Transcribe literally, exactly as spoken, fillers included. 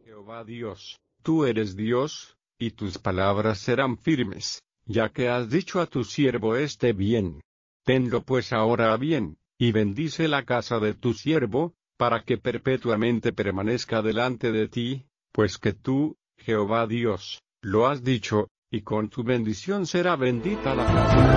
Jehová Dios, tú eres Dios, y tus palabras serán firmes, ya que has dicho a tu siervo este bien. Tenlo pues ahora a bien, y bendice la casa de tu siervo, para que perpetuamente permanezca delante de ti, pues que tú, Jehová Dios, lo has dicho, y con tu bendición será bendita la casa.